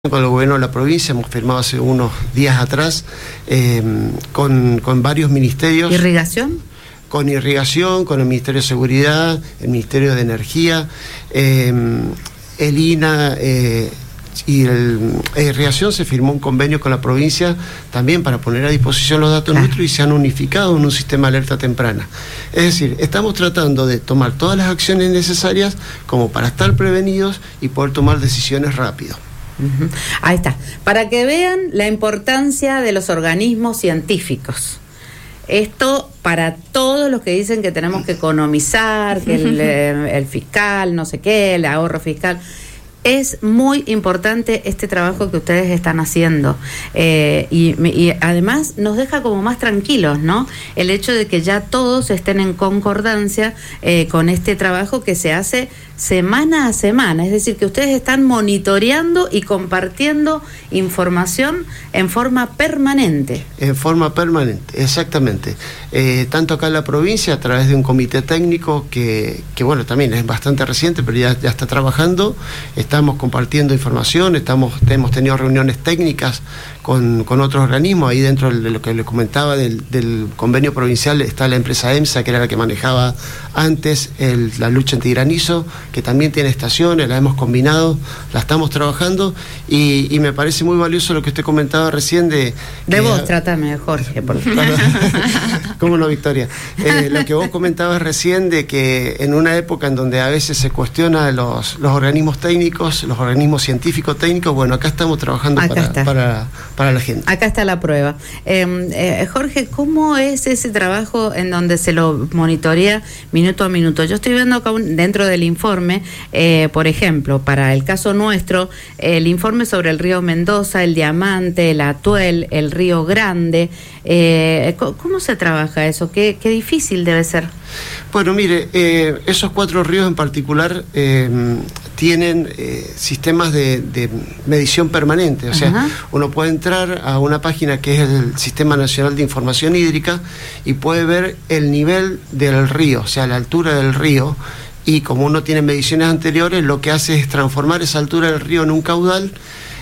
Con el gobierno de la provincia hemos firmado hace unos días atrás con varios ministerios. ¿Irrigación? Con irrigación, con el Ministerio de Seguridad, el Ministerio de Energía, el INA y irrigación. Se firmó un convenio con la provincia también para poner a disposición los datos nuestros y se han unificado en un sistema de alerta temprana. Es decir, estamos tratando de tomar todas las acciones necesarias como para estar prevenidos y poder tomar decisiones rápido. Ahí está, para que vean la importancia de los organismos científicos. Esto para todos los que dicen que tenemos que economizar, que el fiscal, no sé qué, el ahorro fiscal. Es muy importante este trabajo que ustedes están haciendo y además nos deja como más tranquilos, ¿no? El hecho de que ya todos estén en concordancia con este trabajo que se hace semana a semana, es decir, que ustedes están monitoreando y compartiendo información en forma permanente. En forma permanente, exactamente. Tanto acá en la provincia, a través de un comité técnico que bueno, también es bastante reciente, pero ya está trabajando. Estamos compartiendo información, hemos tenido reuniones técnicas con otros organismos. Ahí dentro de lo que le comentaba del convenio provincial está la empresa EMSA, que era la que manejaba antes la lucha antigranizo, que también tiene estaciones, la hemos combinado, la estamos trabajando y me parece muy valioso lo que usted comentaba recién de vos, trátame, Jorge, por favor. ¿Cómo no, Victoria? Lo que vos comentabas recién de que en una época en donde a veces se cuestiona los organismos técnicos, los organismos científicos técnicos, bueno, acá estamos trabajando para la gente. Acá está la prueba. Jorge, ¿cómo es ese trabajo en donde se lo monitorea minuto a minuto? Yo estoy viendo acá dentro del informe, por ejemplo, para el caso nuestro, el informe sobre el río Mendoza, el Diamante, el Atuel, el Río Grande. ¿Cómo se trabaja eso? ¿Qué difícil debe ser? Bueno, mire, esos 4 ríos en particular tienen sistemas de medición permanente. O sea, uno puede entrar a una página que es el Sistema Nacional de Información Hídrica y puede ver el nivel del río, o sea, la altura del río. Y como uno tiene mediciones anteriores, lo que hace es transformar esa altura del río en un caudal.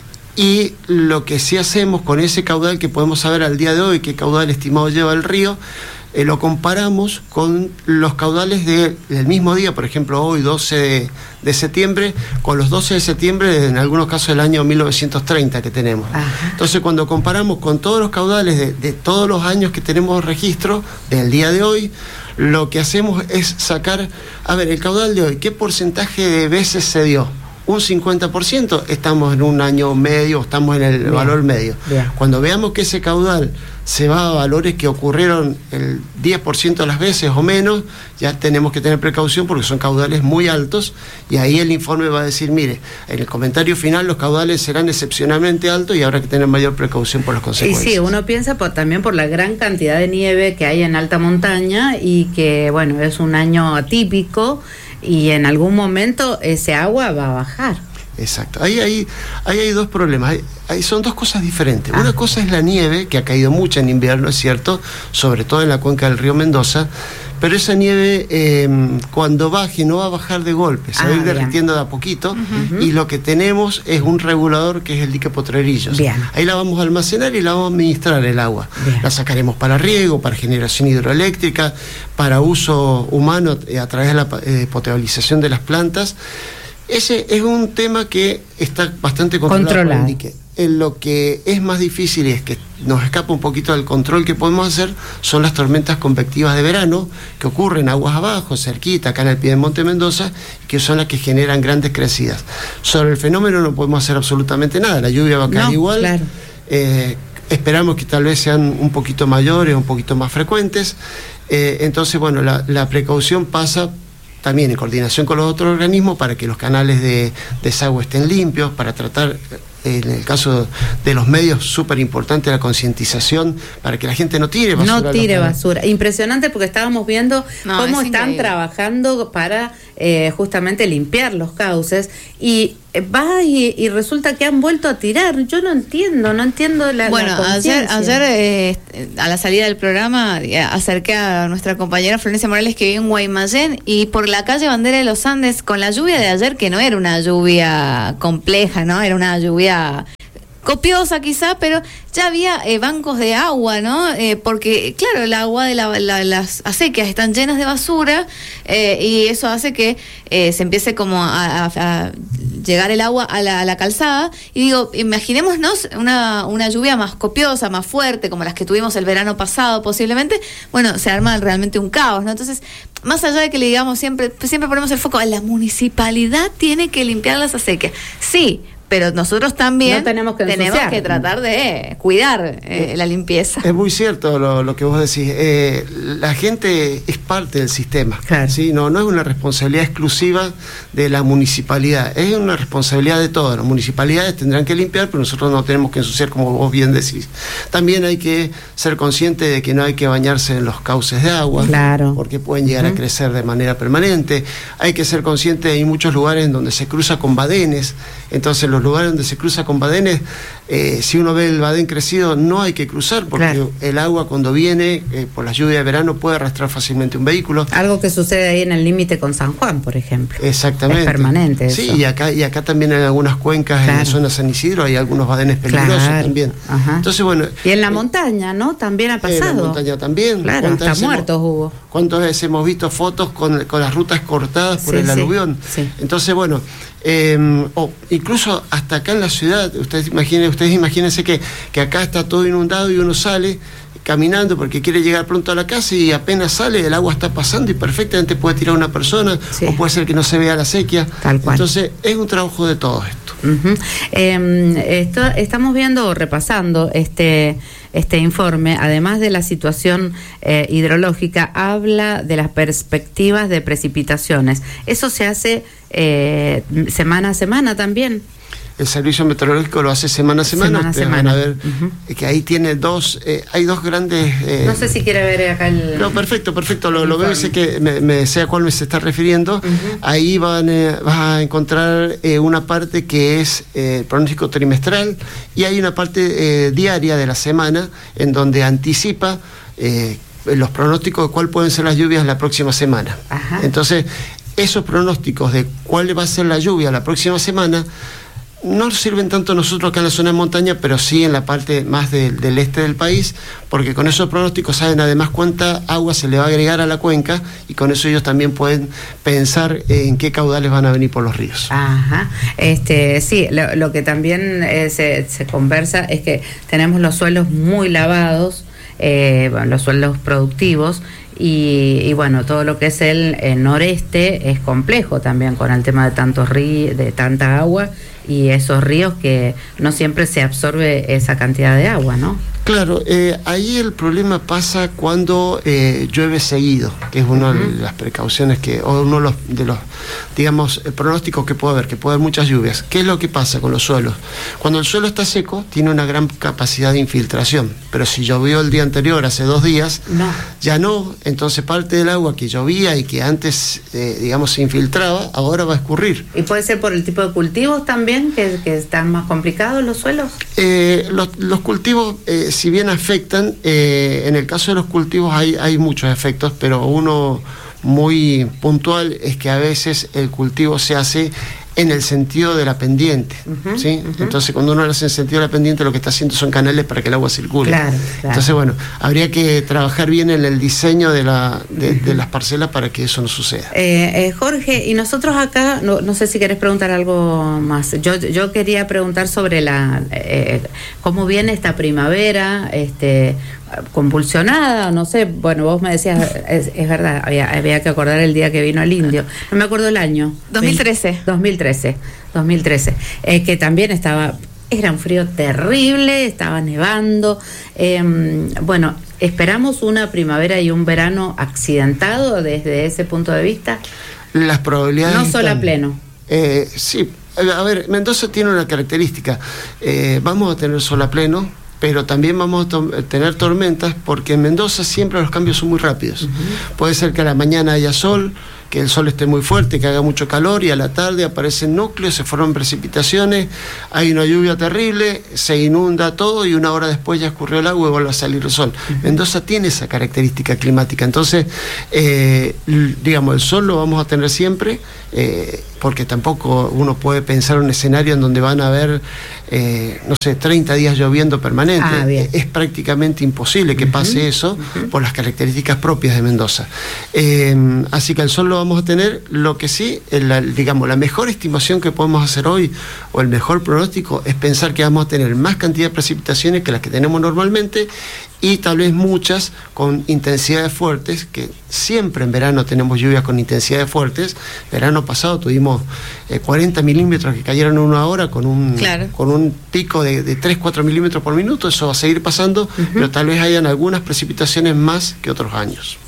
Y lo que sí hacemos con ese caudal, que podemos saber al día de hoy qué caudal estimado lleva el río, lo comparamos con los caudales del mismo día, por ejemplo hoy 12 de septiembre, con los 12 de septiembre en algunos casos del año 1930 que tenemos. Entonces cuando comparamos con todos los caudales de todos los años que tenemos registro del día de hoy, lo que hacemos es sacar, a ver, el caudal de hoy, ¿qué porcentaje de veces se dio? Un 50%, estamos en un año medio, estamos en el valor medio. Cuando veamos que ese caudal se va a valores que ocurrieron el 10% de las veces o menos, ya tenemos que tener precaución porque son caudales muy altos y ahí el informe va a decir, mire, en el comentario final los caudales serán excepcionalmente altos y habrá que tener mayor precaución por las consecuencias. Y sí, uno piensa también por la gran cantidad de nieve que hay en alta montaña y que, bueno, es un año atípico y en algún momento ese agua va a bajar. Exacto. Ahí hay dos problemas. Son dos cosas diferentes. Una cosa es la nieve, que ha caído mucha en invierno, es cierto, sobre todo en la cuenca del río Mendoza, pero esa nieve cuando baje no va a bajar de golpe, se va a ir derritiendo de a poquito y lo que tenemos es un regulador que es el dique Potrerillos. Ahí la vamos a almacenar y la vamos a administrar el agua. La sacaremos para riego, para generación hidroeléctrica, para uso humano a través de la potabilización de las plantas. Ese es un tema que está bastante controlado por el dique. Lo que es más difícil y es que nos escapa un poquito del control que podemos hacer son las tormentas convectivas de verano que ocurren aguas abajo, cerquita, acá en el pie de Monte Mendoza, que son las que generan grandes crecidas. Sobre el fenómeno no podemos hacer absolutamente nada, la lluvia va a caer igual. Claro. Esperamos que tal vez sean un poquito mayores, un poquito más frecuentes. Entonces, bueno, la precaución pasa también en coordinación con los otros organismos para que los canales de desagüe estén limpios, para tratar, en el caso de los medios, súper importante la concientización para que la gente no tire basura. No tire basura. Impresionante porque estábamos viendo cómo están trabajando para justamente limpiar los cauces, y va y resulta que han vuelto a tirar. Yo no entiendo la ayer a la salida del programa acerqué a nuestra compañera Florencia Morales, que vive en Guaymallén, y por la calle Bandera de los Andes, con la lluvia de ayer, que no era una lluvia compleja, ¿no? Era una lluvia copiosa quizá, pero ya había bancos de agua, ¿no? Porque, claro, el agua de las acequias están llenas de basura, y eso hace que se empiece como a llegar el agua a la calzada. Y digo, imaginémonos una lluvia más copiosa, más fuerte, como las que tuvimos el verano pasado posiblemente. Bueno, se arma realmente un caos, ¿no? Entonces, más allá de que le digamos siempre ponemos el foco, la municipalidad tiene que limpiar las acequias. Sí, pero nosotros también tenemos que tratar de cuidar la limpieza. Es muy cierto lo que vos decís. La gente es parte del sistema. Claro. ¿Sí? No es una responsabilidad exclusiva de la municipalidad, es una responsabilidad de todas. Las municipalidades tendrán que limpiar, pero nosotros no tenemos que ensuciar, como vos bien decís. También hay que ser consciente de que no hay que bañarse en los cauces de agua, claro, porque pueden llegar a crecer de manera permanente. Hay que ser consciente de que hay muchos lugares en donde se cruza con badenes, entonces los lugares donde se cruza con badenes, si uno ve el badén crecido, no hay que cruzar, porque claro, el agua cuando viene por la lluvia de verano puede arrastrar fácilmente un vehículo. Algo que sucede ahí en el límite con San Juan, por ejemplo. Exactamente. Es permanente eso. Sí, y acá también en algunas cuencas, claro, en la zona de San Isidro hay algunos badenes peligrosos, claro, también. Ajá. Entonces, bueno. Y en la montaña, ¿no? También ha pasado. En la montaña también. Claro, hasta muertos hubo. ¿Cuántas veces hemos visto fotos con las rutas cortadas por el aluvión? Sí. Entonces, bueno, o incluso hasta acá en la ciudad, ustedes imagínense que acá está todo inundado y uno sale caminando porque quiere llegar pronto a la casa y apenas sale, el agua está pasando y perfectamente puede tirar a una persona, sí, o puede ser que no se vea la sequía. Tal cual. Entonces, es un trabajo de todo esto. Estamos repasando este informe, además de la situación hidrológica, habla de las perspectivas de precipitaciones. Eso se hace semana a semana también. El servicio meteorológico lo hace semana a semana. Ustedes van a ver que ahí tiene hay dos grandes... no sé si quiere ver acá el... No, perfecto, lo veo, sé que me sé a cuál me se está refiriendo. Ahí vas a encontrar una parte que es pronóstico trimestral, y hay una parte diaria de la semana en donde anticipa los pronósticos de cuál pueden ser las lluvias la próxima semana. Ajá. Entonces, esos pronósticos de cuál va a ser la lluvia la próxima semana no sirven tanto nosotros acá en la zona de montaña, pero sí en la parte más del este del país, porque con esos pronósticos saben además cuánta agua se le va a agregar a la cuenca, y con eso ellos también pueden pensar en qué caudales van a venir por los ríos. Ajá. Sí, lo que también se conversa es que tenemos los suelos muy lavados, los suelos productivos, y bueno, todo lo que es el noreste es complejo también con el tema de tantos ríos, de tanta agua, y esos ríos que no siempre se absorbe esa cantidad de agua, ¿no? Claro, ahí el problema pasa cuando llueve seguido, que es una de las precauciones o uno de los digamos, pronósticos que puede haber muchas lluvias. ¿Qué es lo que pasa con los suelos? Cuando el suelo está seco, tiene una gran capacidad de infiltración, pero si llovió el día anterior, hace 2 días, ya no, entonces parte del agua que llovía y que antes, digamos, se infiltraba, ahora va a escurrir. ¿Y puede ser por el tipo de cultivos también, que están más complicados los suelos? Los cultivos... si bien afectan, en el caso de los cultivos hay muchos efectos, pero uno muy puntual es que a veces el cultivo se hace en el sentido de la pendiente, ¿sí? Entonces, cuando uno lo hace en el sentido de la pendiente, lo que está haciendo son canales para que el agua circule. Claro. Entonces, bueno, habría que trabajar bien en el diseño de las parcelas para que eso no suceda. Jorge, y nosotros acá, no sé si querés preguntar algo más. Yo quería preguntar sobre cómo viene esta primavera, convulsionada, no sé, bueno, vos me decías, es verdad, había que acordar el día que vino el indio, no me acuerdo el año. 2013, que también era un frío terrible, estaba nevando, bueno, ¿esperamos una primavera y un verano accidentado desde ese punto de vista? Las probabilidades... No sol a pleno. Sí, a ver, Mendoza tiene una característica, vamos a tener sol a pleno, pero también vamos a tener tormentas, porque en Mendoza siempre los cambios son muy rápidos. Puede ser que a la mañana haya sol, que el sol esté muy fuerte, que haga mucho calor, y a la tarde aparecen núcleos, se forman precipitaciones, hay una lluvia terrible, se inunda todo y una hora después ya escurrió el agua y vuelve a salir el sol. Mendoza tiene esa característica climática, entonces digamos, el sol lo vamos a tener siempre, porque tampoco uno puede pensar un escenario en donde van a haber, no sé, 30 días lloviendo permanente. Es prácticamente imposible que pase eso por las características propias de Mendoza. Así que el sol lo vamos a tener. Lo que sí, digamos, la mejor estimación que podemos hacer hoy, o el mejor pronóstico, es pensar que vamos a tener más cantidad de precipitaciones que las que tenemos normalmente, y tal vez muchas con intensidades fuertes, que siempre en verano tenemos lluvias con intensidades fuertes. Verano pasado tuvimos 40 milímetros que cayeron en una hora con un pico de 3-4 milímetros por minuto. Eso va a seguir pasando, pero tal vez hayan algunas precipitaciones más que otros años.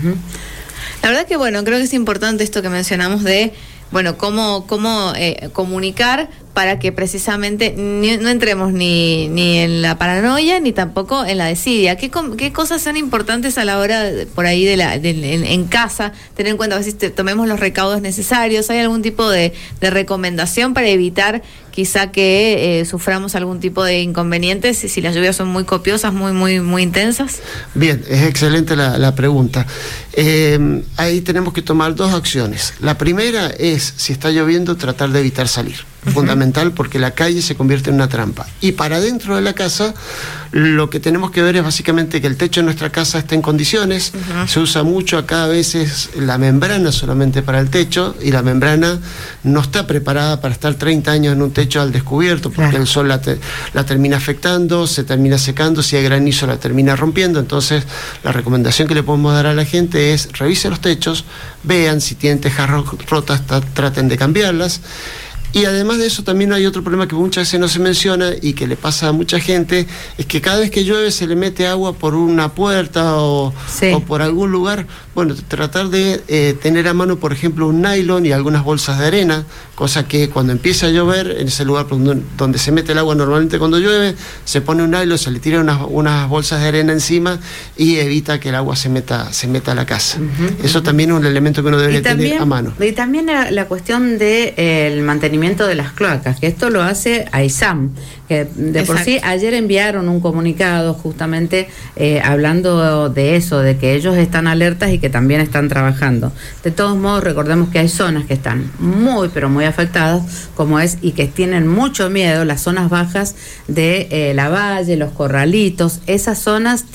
La verdad que, bueno, creo que es importante esto que mencionamos de, bueno, cómo comunicar para que precisamente no entremos ni en la paranoia ni tampoco en la desidia. ¿Qué cosas son importantes a la hora por ahí en casa? Tener en cuenta, a ver si tomemos los recaudos necesarios. ¿Hay algún tipo de recomendación para evitar quizá que suframos algún tipo de inconvenientes si las lluvias son muy copiosas, muy intensas? Bien, es excelente la pregunta. Ahí tenemos que tomar dos acciones. La primera es, si está lloviendo, tratar de evitar salir. Fundamental, porque la calle se convierte en una trampa. Y para dentro de la casa, lo que tenemos que ver es básicamente que el techo de nuestra casa esté en condiciones. Se usa mucho acá a veces la membrana solamente para el techo, y la membrana no está preparada para estar 30 años en un techo al descubierto, porque el sol la termina afectando, se termina secando, si hay granizo la termina rompiendo. Entonces, la recomendación que le podemos dar a la gente es: revisen los techos, vean si tienen tejas rotas, traten de cambiarlas. Y además de eso, también hay otro problema que muchas veces no se menciona y que le pasa a mucha gente, es que cada vez que llueve se le mete agua por una puerta o por algún lugar. Bueno, tratar de tener a mano, por ejemplo, un nylon y algunas bolsas de arena, cosa que cuando empieza a llover, en ese lugar donde se mete el agua normalmente cuando llueve, se pone un nylon, se le tira unas bolsas de arena encima y evita que el agua se meta a la casa. Eso también es un elemento que uno debería tener a mano. Y también la cuestión del mantenimiento de las cloacas, que esto lo hace AISAM, que por sí ayer enviaron un comunicado justamente hablando de eso, de que ellos están alertas y que también están trabajando. De todos modos, recordemos que hay zonas que están muy, pero muy afectadas, como es, y que tienen mucho miedo, las zonas bajas de la Valle, los Corralitos. Esas zonas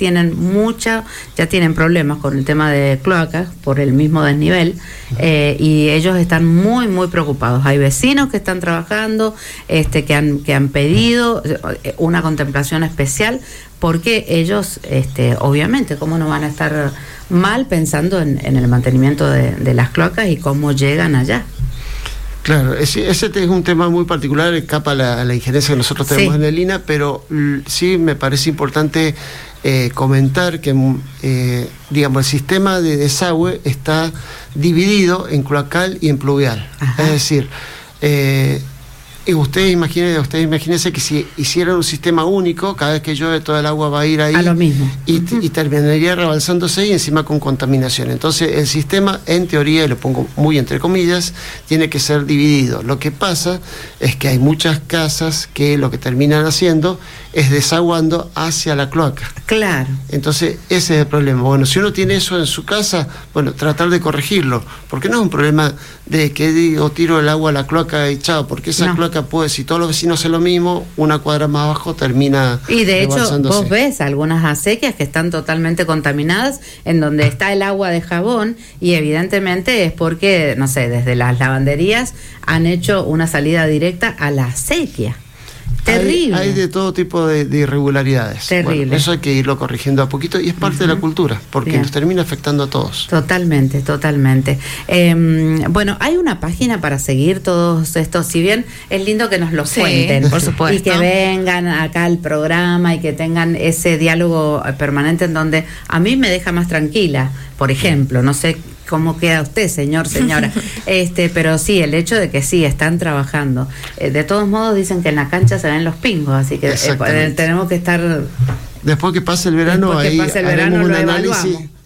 ya tienen problemas con el tema de cloacas por el mismo desnivel, y ellos están muy, muy preocupados. Hay vecinos que están trabajando, que han pedido una contemplación especial, porque ellos, obviamente, cómo no van a estar mal pensando en el mantenimiento de las cloacas y cómo llegan allá. Claro, ese es un tema muy particular, escapa a la injerencia que nosotros tenemos en el INA, pero sí me parece importante comentar que digamos, el sistema de desagüe está dividido en cloacal y en pluvial. Es decir, y ustedes imagínense que si hicieran un sistema único, cada vez que llueve toda el agua va a ir ahí a lo mismo, y terminaría rebalsándose y encima con contaminación. Entonces el sistema, en teoría, y lo pongo muy entre comillas, tiene que ser dividido. Lo que pasa es que hay muchas casas que lo que terminan haciendo es desaguando hacia la cloaca. Claro. Entonces ese es el problema. Bueno, si uno tiene eso en su casa, bueno, tratar de corregirlo, porque no es un problema de que tiro el agua a la cloaca y chao, porque esa cloaca puede, si todos los vecinos hacen lo mismo, una cuadra más abajo termina. Y de hecho, vos ves algunas acequias que están totalmente contaminadas, en donde está el agua de jabón, y evidentemente es porque, no sé, desde las lavanderías han hecho una salida directa a la acequia. Terrible. Hay de todo tipo de irregularidades. Terrible. Bueno, eso hay que irlo corrigiendo a poquito, y es parte de la cultura, porque nos termina afectando a todos. Totalmente. Bueno, hay una página para seguir todos estos, si bien es lindo que nos lo cuenten, por supuesto, y que vengan acá al programa y que tengan ese diálogo permanente en donde a mí me deja más tranquila. Por ejemplo, no sé cómo queda usted, señora, pero sí, el hecho de que sí, están trabajando. De todos modos, dicen que en la cancha se ven los pingos, así que tenemos que estar... Después que pase el verano, haremos un análisis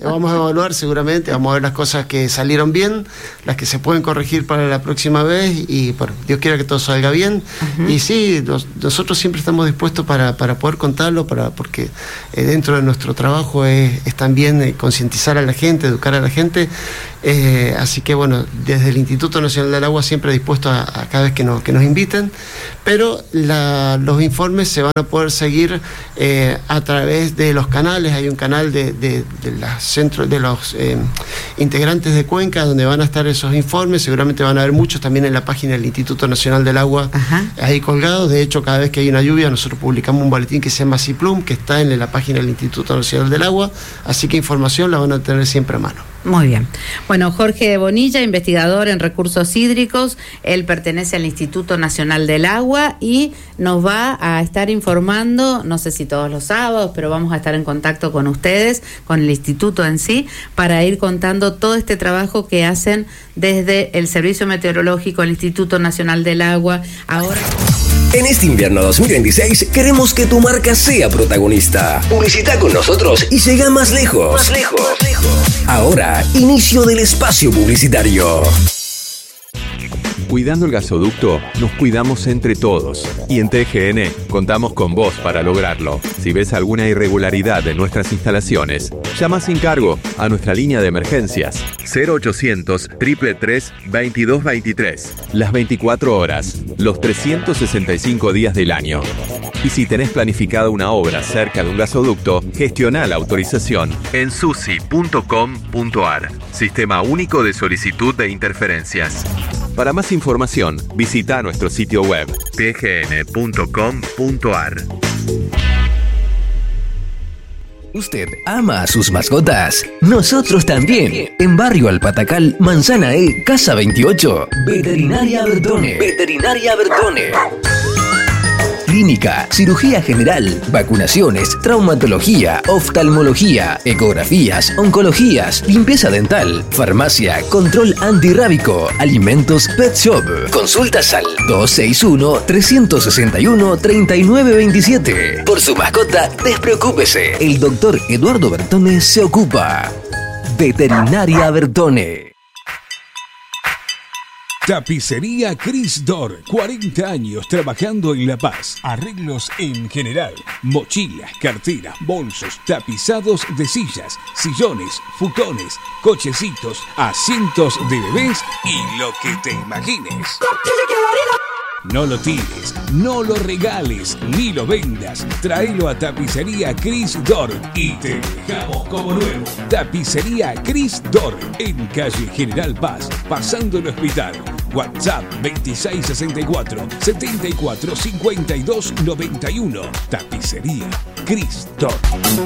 vamos a evaluar seguramente, vamos a ver las cosas que salieron bien, las que se pueden corregir para la próxima vez y bueno, Dios quiera que todo salga bien. Y sí, nosotros siempre estamos dispuestos para poder contarlo, porque dentro de nuestro trabajo es también concientizar a la gente, educar a la gente. Así que bueno, desde el Instituto Nacional del Agua siempre dispuesto a cada vez que nos inviten, pero los informes se van a poder seguir a través de los canales. Hay un canal de los integrantes de Cuenca donde van a estar esos informes, seguramente van a haber muchos también en la página del Instituto Nacional del Agua, ahí colgados. De hecho, cada vez que hay una lluvia nosotros publicamos un boletín que se llama CIPLUM, que está en la página del Instituto Nacional del Agua, así que información la van a tener siempre a mano. Muy bien. Bueno, Jorge Bonilla, investigador en recursos hídricos, él pertenece al Instituto Nacional del Agua y nos va a estar informando, no sé si todos los sábados, pero vamos a estar en contacto con ustedes, con el instituto en sí, para ir contando todo este trabajo que hacen desde el Servicio Meteorológico, el Instituto Nacional del Agua. Ahora... En este invierno 2026 queremos que tu marca sea protagonista. Publicita con nosotros y llega más lejos. Ahora, inicio del espacio publicitario. Cuidando el gasoducto, nos cuidamos entre todos. Y en TGN contamos con vos para lograrlo. Si ves alguna irregularidad en nuestras instalaciones, llama sin cargo a nuestra línea de emergencias 0800 333 2223. Las 24 horas, los 365 días del año. Y si tenés planificada una obra cerca de un gasoducto, gestiona la autorización en susi.com.ar. Sistema Único de Solicitud de Interferencias. Para más información, visita nuestro sitio web tgn.com.ar. ¿Usted ama a sus mascotas? Nosotros también. En Barrio Alpatacal, Manzana E, Casa 28. Veterinaria Bertone. Clínica, cirugía general, vacunaciones, traumatología, oftalmología, ecografías, oncologías, limpieza dental, farmacia, control antirrábico, alimentos, pet shop. Consultas al 261-361-3927. Por su mascota, despreocúpese. El doctor Eduardo Bertone se ocupa. Veterinaria Bertone. Tapicería Cris Dor, 40 años trabajando en La Paz. Arreglos en general, mochilas, carteras, bolsos, tapizados de sillas, sillones, futones, cochecitos, asientos de bebés y lo que te imagines. No lo tires, no lo regales, ni lo vendas. Tráelo a Tapicería Cris Dor y te dejamos como nuevo. Tapicería Cris Dor, en calle General Paz, pasando el hospital. WhatsApp 2664-745291. Tapicería Cris Dor.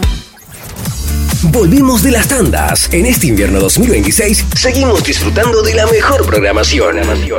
Volvimos de las tandas. En este invierno 2026 seguimos disfrutando de la mejor programación.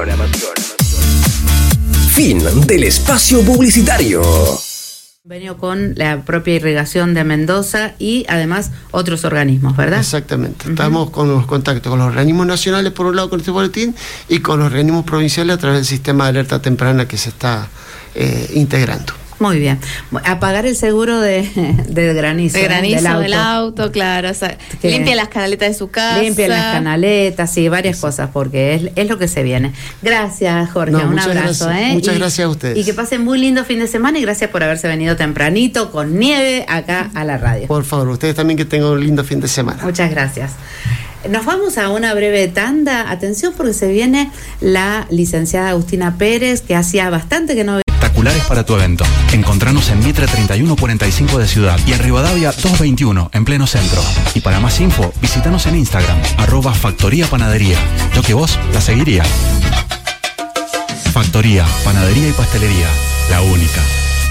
Fin del espacio publicitario. Convenio con la propia irrigación de Mendoza y además otros organismos, ¿verdad? Exactamente. Estamos con los contactos con los organismos nacionales por un lado con este boletín y con los organismos provinciales a través del sistema de alerta temprana que se está integrando. Muy bien. A pagar el seguro de granizo. De granizo del auto, claro. O sea, limpia las canaletas de su casa. Limpia las canaletas, sí, varias cosas, porque es lo que se viene. Gracias, Jorge. Un abrazo. Gracias. Muchas gracias a ustedes. Y que pasen muy lindo fin de semana y gracias por haberse venido tempranito con nieve acá a la radio. Por favor, ustedes también que tengan un lindo fin de semana. Muchas gracias. Nos vamos a una breve tanda. Atención porque se viene la licenciada Agustina Pérez, que hacía bastante que no... Espectaculares para tu evento. Encontranos en Mitre 3145 de Ciudad y en Rivadavia 221 en pleno centro. Y para más info, visítanos en Instagram @Factoría Panadería. Yo que vos la seguiría. Factoría, Panadería y Pastelería, la única.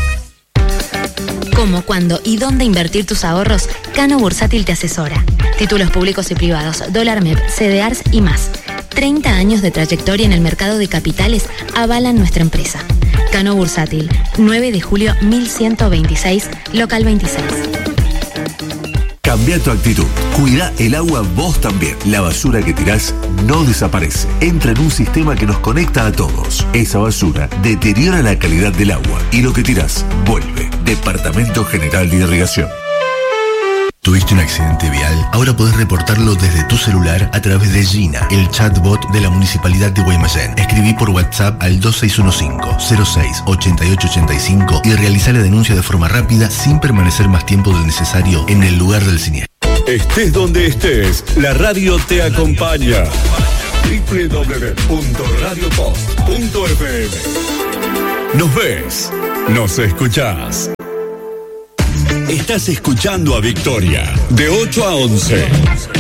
Cómo, cuándo y dónde invertir tus ahorros, Cano Bursátil te asesora. Títulos públicos y privados, dólar MEP, CDRs y más. 30 años de trayectoria en el mercado de capitales avalan nuestra empresa. Cano Bursátil, 9 de julio 1126, local 26. Cambia tu actitud. Cuida el agua vos también. La basura que tirás no desaparece. Entra en un sistema que nos conecta a todos. Esa basura deteriora la calidad del agua y lo que tirás vuelve. Departamento General de Irrigación. ¿Tuviste un accidente vial? Ahora podés reportarlo desde tu celular a través de Gina, el chatbot de la Municipalidad de Guaymallén. Escribí por WhatsApp al 2615-06-8885 y realizá la denuncia de forma rápida sin permanecer más tiempo del necesario en el lugar del siniestro. Estés donde estés, la radio te acompaña. www.radiopost.fm. Nos ves, nos escuchás. Estás escuchando a Victoria, de 8 a 11.